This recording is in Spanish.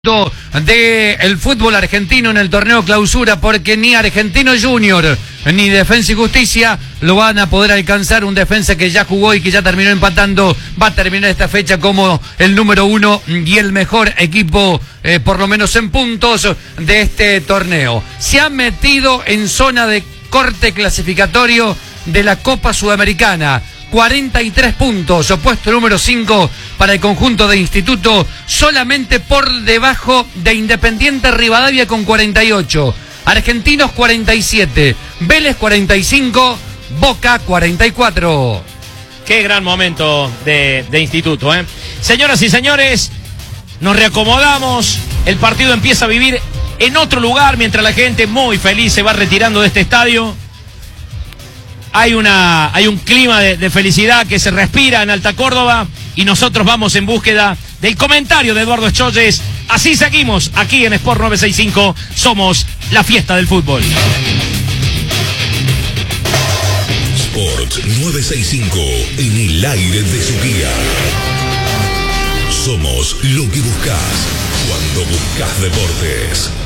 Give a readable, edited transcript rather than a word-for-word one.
del fútbol argentino en el torneo clausura, porque ni Argentino Junior ni Defensa y Justicia lo van a poder alcanzar. Un Defensa que ya jugó y que ya terminó empatando, va a terminar esta fecha como el número 1 y el mejor equipo, por lo menos en puntos, de este torneo. Se ha metido en zona de corte clasificatorio de la Copa Sudamericana. 43 puntos, puesto número 5 para el conjunto de Instituto, solamente por debajo de Independiente Rivadavia con 48, Argentinos 47, Vélez 45, Boca 44. Qué gran momento de Instituto, ¿eh? Señoras y señores, nos reacomodamos, el partido empieza a vivir en otro lugar mientras la gente muy feliz se va retirando de este estadio. Hay un clima de felicidad que se respira en Alta Córdoba y nosotros vamos en búsqueda del comentario de Eduardo Escholles. Así seguimos aquí en Sport 965. Somos la fiesta del fútbol. Sport 965 en el aire de su día. Somos lo que buscas cuando buscas deportes.